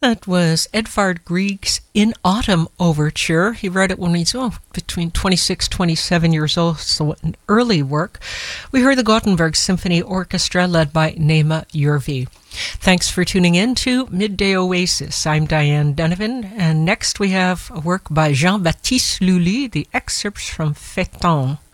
That was Edvard Grieg's In Autumn Overture. He wrote it when he was between 26, 27 years old, so an early work. We heard the Gothenburg Symphony Orchestra led by Nema Jurvi. Thanks for tuning in to Midday Oasis. I'm Diane Donovan, and next we have a work by Jean-Baptiste Lully, the excerpts from Feuilleton.